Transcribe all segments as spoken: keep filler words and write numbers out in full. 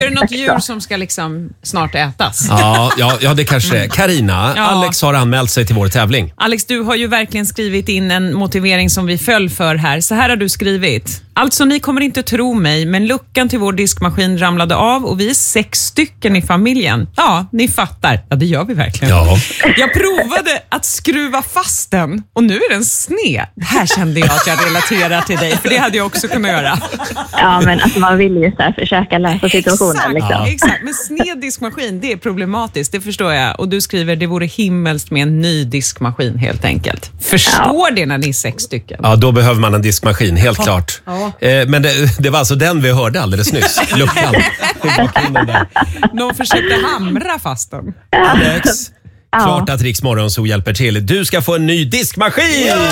Är det något djur som ska liksom snart ätas? Ja, ja, ja det kanske är. Carina, Ja. Alex har anmält sig till vår tävling. Alex, du har ju verkligen skrivit in en motivering som vi föll för här. Så här har du skrivit. Alltså, ni kommer inte tro mig, men luckan till vår diskmaskin ramlade av och vi är sex stycken i familjen. Ja, ni fattar. Ja, det gör vi verkligen. Ja. Jag provade att skruva fast den och nu är den sned. Här kände jag att jag relaterar till dig, för det hade jag också kunnat göra. Ja, men alltså man vill ju så här försöka lösa situationen. Exakt, Liksom. ja. Exakt, men sned diskmaskin, det är problematiskt, det förstår jag. Och du skriver, det vore himmelskt med en ny diskmaskin helt enkelt. Förstår ja. det när ni är sex stycken. Ja, då behöver man en diskmaskin, helt ja. klart. Ja. Eh, men det, det var alltså den vi hörde alldeles nyss. Luckan i bakgrunden där. Någon försökte hamra fast den. Alex, ja. klart att Rix Morgonzoo hjälper till. Du ska få en ny diskmaskin! Jag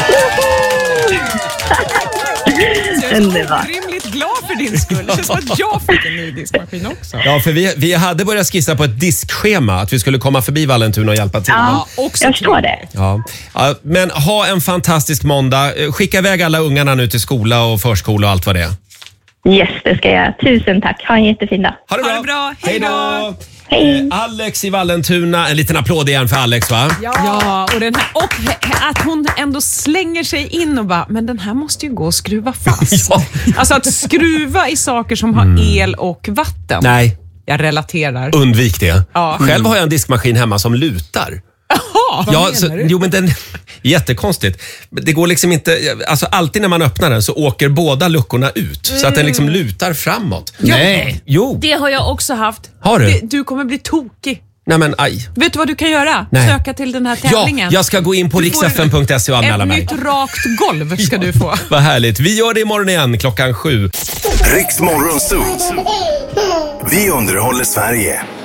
är så orimligt glad för din skull. Det känns som att jag fick en ny diskmaskin också. Ja, för vi, vi hade börjat skissa på ett diskschema. Att vi skulle komma förbi Vallentuna och hjälpa till. Ja, också jag förstår det. Ja. Ja, men ha en fantastisk måndag. Skicka iväg alla ungarna nu till skola och förskola och allt vad det är. Yes, det ska jag. Tusen tack. Ha en jättefin dag. Ha det bra. Ha det bra. Hej då. Hej. Eh, Alex i Vallentuna. En liten applåd igen för Alex, va? Ja, ja och, den här, och att hon ändå slänger sig in och bara, men den här måste ju gå och skruva fast. Ja. Alltså att skruva i saker som har mm. el och vatten. Nej. Jag relaterar. Undvik det. Ja. Själv har jag en diskmaskin hemma som lutar. Jaha, vad ja, menar så, du? Jo, men den jättekonstigt. Det går liksom inte, alltså alltid när man öppnar den så åker båda luckorna ut. Mm. Så att den liksom lutar framåt. Ja. Nej. Jo. Det har jag också haft. Har du? Det, du kommer bli tokig. Nej men aj. Vet du vad du kan göra? Nej. Söka till den här tävlingen. Ja, jag ska gå in på riksfn punkt se och anmäla mig. Ett nytt rakt golv ska du få. Vad härligt. Vi gör det imorgon igen klockan sju. Rix Morgonzoo. Vi underhåller Sverige.